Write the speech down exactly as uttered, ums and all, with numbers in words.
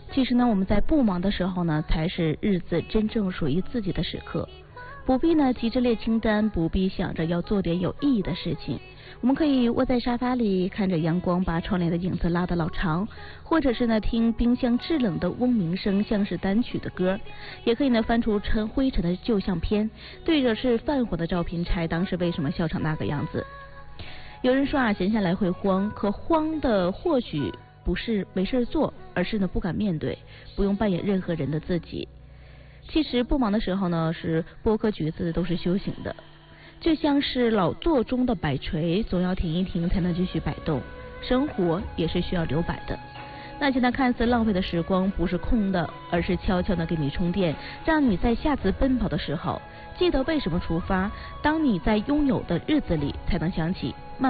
其实呢，我们在不忙的时候呢，才是日子真正属于自己的时刻。不必呢急着列清单，不必想着要做点有意义的事情。我们可以窝在沙发里，看着阳光把窗帘的影子拉得老长，或者是呢听冰箱制冷的嗡鸣声，像是单曲的歌。也可以呢翻出尘灰尘的旧相片，对着是泛黄的照片拆当时为什么笑成那个样子。有人说啊，闲下来会慌，可慌的或许不是没事做，而是呢不敢面对，不用扮演任何人的自己。其实不忙的时候呢，是播客橘子都是修行的，就像是老座中的摆锤，总要停一停才能继续摆动。生活也是需要留白的，那些呢看似浪费的时光，不是空的，而是悄悄的给你充电，让你在下次奔跑的时候记得为什么出发。当你在拥有的日子里，才能想起